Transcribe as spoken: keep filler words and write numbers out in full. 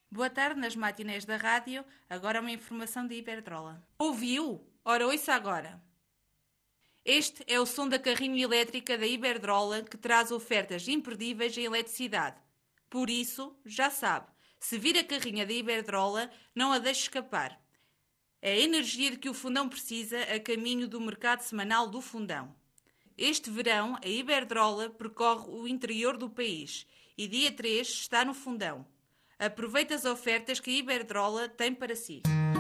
Boa tarde nas matinés da rádio, agora uma informação de Iberdrola. Ouviu? Ora, ouça agora. Este é o som da carrinha elétrica da Iberdrola que traz ofertas imperdíveis em eletricidade. Por isso, já sabe, se vir a carrinha da Iberdrola, não a deixe escapar. É a energia de que o Fundão precisa a caminho do mercado semanal do Fundão. Este verão, a Iberdrola percorre o interior do país e dia três está no Fundão. Aproveite as ofertas que a Iberdrola tem para si.